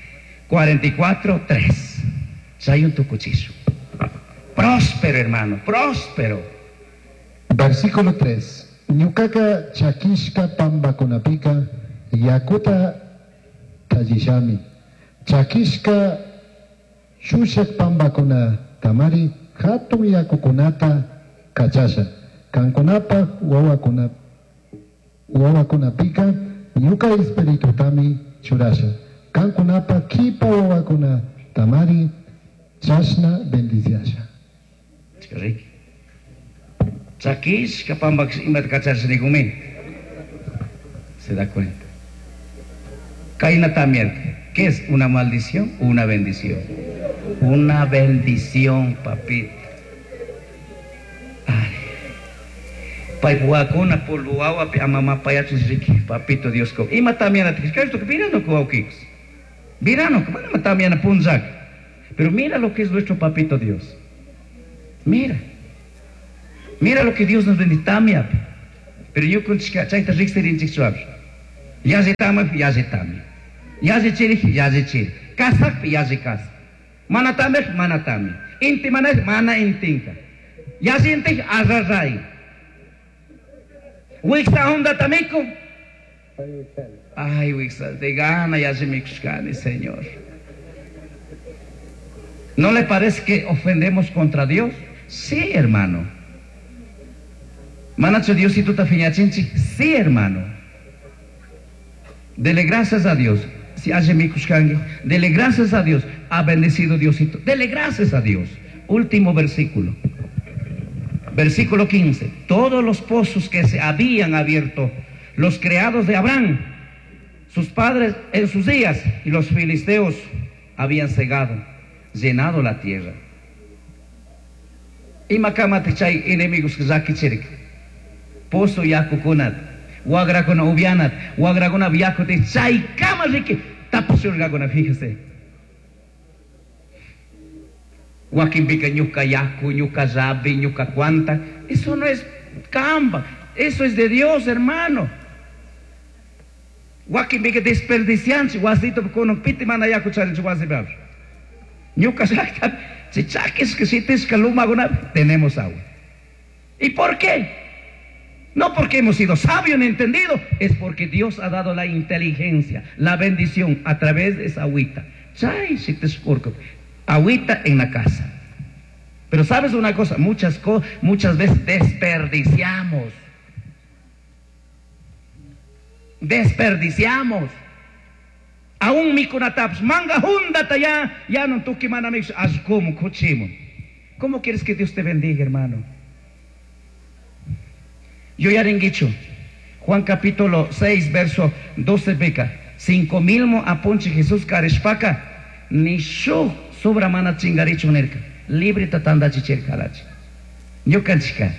44:3. Hay un tucuchizo. Próspero, hermano, próspero. Versículo 3. Ñukaka chakishka pamba kunapika yakuta tajishami. Chakishka shushak pamba kuna tamari hatun yakukunata kachasha. Kankunapa wawa kunapika ñuka espíritu tami churasha. Kankunapa kipa wawakuna tamari chashna bendiciasha. Ricky. Chakis kapambak imat kacharse ni kumin. Se da cuenta. Kaina también. ¿Qué es una maldición o una bendición? Una bendición, papito. Ay. Paipuacuna por luawa a mamá payachis Ricky. Papito Dios ko. Ima también a ti. ¿Qué es lo que mirando ko auquix? Mirando que van también a punzak. Pero mira lo que es nuestro papito Dios. Mira. Mira lo que Dios nos bendice. Pero yo con chaita rixterin chixuab. Ya se tama, ya se tami. Ya se chiri, ya se chiri. Kasak, ya se kasak. Mana tami, mana tami. Inti mana, mana intinka. Ya se inti, azazai. Wixa honda tamiko. Ay, Wixa, de gana ya se mixcani, Señor. ¿No le parece que ofendemos contra Dios? Sí, hermano. Manacho Dios y tú te fiñachinchi. Sí, hermano. Dele gracias a Dios. Si hace mi cuscangue, dele gracias a Dios. Ha bendecido Diosito. Dele gracias a Dios. Último versículo. Versículo 15. Todos los pozos que se habían abierto, los criados de Abraham, sus padres en sus días, y los filisteos habían cegado, llenado la tierra. Y macamate chay enemigos que zaki chirik. Pozo yakukunat, wagrakuna ubianat, wagraguna viacote, chay kamariki, tapasurgaguna, fíjese. Wakimbika ñuka yaku, ñuka zabi, ñuka cuanta. Eso no es camba, eso es de Dios, hermano. Wakimbika desperdiciante, wasito con un piti mana yaku charinchi wasibab. Ñuka zakta, si chaques que si tes kalumaguna, tenemos agua. ¿Y por qué? No porque hemos sido sabios ni entendidos, es porque Dios ha dado la inteligencia, la bendición a través de esa agüita. Chay, si te escorco. Agüita en la casa. Pero sabes una cosa, muchas veces desperdiciamos. Aún mi kunataps, manga hundata ya no tuki manamix, ascomo, cochimo. ¿Cómo quieres que Dios te bendiga, hermano? Yo ya dicho, Juan capítulo 6, verso 12 beca, 5,000 mo aponche Jesús carespaka, ni shu sobra mana chingaricho nerka, libre tatanda chicherkalachi. Yo canchica.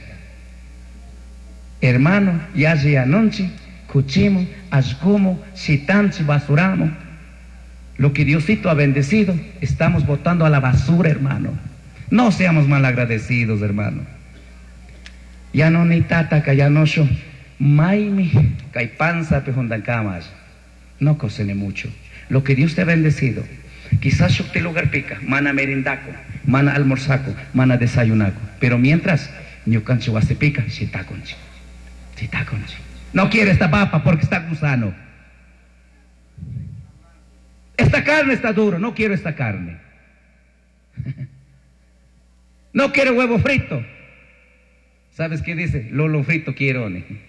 Hermano, ya anonchi, cuchimo, asgomo, sitanchi, basuramo. Lo que Diosito ha bendecido, estamos botando a la basura, hermano. No seamos malagradecidos, hermano. Ya no ni tata, ya no sho, maimi, caipanza, pejundancamas. No cocene mucho. Lo que Dios te ha bendecido, quizás te lugar pica, mana merindaco, mana almorzaco, mana desayunaco. Pero mientras, ñucanchi pica, sitaconchi. No quiere esta papa porque está gusano. Esta carne está duro, no quiero esta carne. No quiero huevo frito. ¿Sabes qué dice? Lolo frito quiero.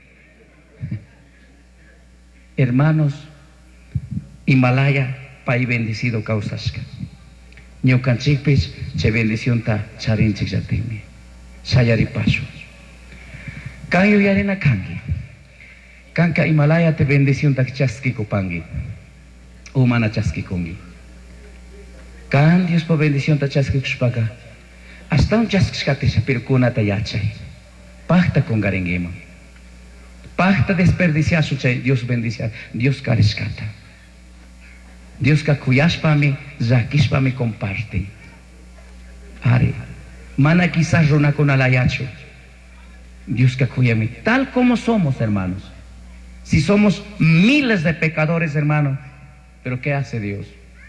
Hermanos, Himalaya, país bendecido causasca. Ñucanchipis, che bendición ta charinchik yatimi. Sayari paso. Kanyo yarina kangi. Kanka Himalaya te bendición ta chaski kopangi. Humana chaski kongi. Kan Dios po bendición ta chaski kushpaka. Hasta un chaski sa pirkuna ta yachay. Pacta con garenguema. Pacta desperdiciar su chay. Dios bendice. Dios carescata. Dios ka kuyashpami, zakishpami comparte. Are. Mana quizás runa con alayacho. Dios ka kuyami. Tal como somos, hermanos. Si somos miles de pecadores, hermanos. Pero ¿qué hace Dios?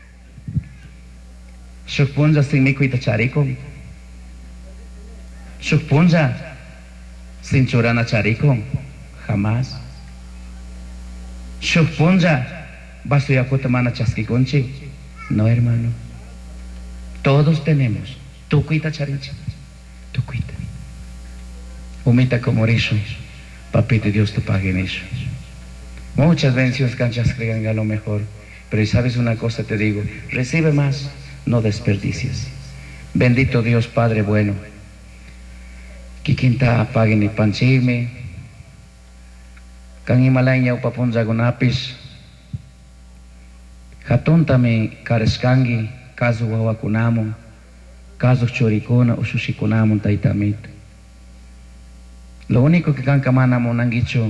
Suponja sin mi cuita charico. Suponja sin chorana charico. Jamás. Suponja basuyakota mana chaskiconchi. No, hermano. Todos tenemos. Tu cuita charicha. Tu cuita. Humita como eso. Papito, Dios te pague en eso. Muchas bendiciones canchas crean a lo mejor. Pero sabes una cosa te digo. Recibe más. No desperdicies. Bendito Dios Padre bueno. Que quinta apague ni panchime. Kang Himalaya upapunza gunapis. Hatuntame kareskangi. Kazu wawakunamo. Kazu chorikuna usushikunamo taitamit. Lo único que kankamanamo nangicho.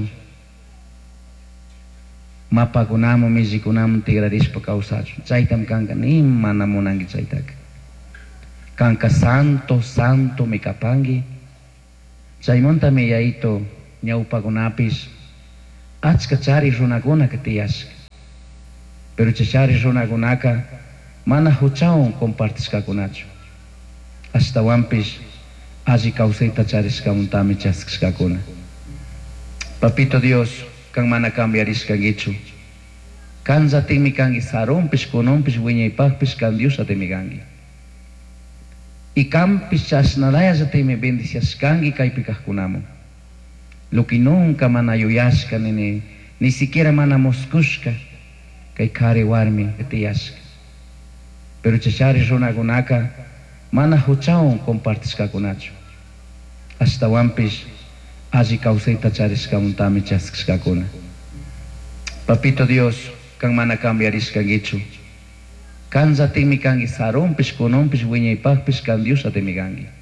Mapagunamo mizikunamo tigradispa kausacho. Chaitam kanka ni manamo nangi chaitak. Kanka santo mikapangi. Chaymonta me yaito ñaupagunapis. Achka chari runaguna katiyash. Pero chachari runagunaka mana huchaon compartiskakunacho. Hasta wampis allí causita charisca untami chaskakuna. Papito Dios, kang mana cambiarisca gichu. Kanza timikangi sarompis konompis wiñaypakpis kan Dios atimigangi. Y campis chasnalaya zatimi bendiciaskangi kaipikajkunamo. Lo que nunca mana yuyashka ni siquiera mana moskushka kay kari warmi etiyashka. Pero chachari runagunaka mana huchaon compartiskakunacho. ashtawanpish alli kawsayta charishkamuntami chaskishkakuna. Papito Dios, kang mana cambiarishkankichu. Kanzatinmi kanki sarunpish kununpish wiñaypaqpish kan Dios atimi kanki.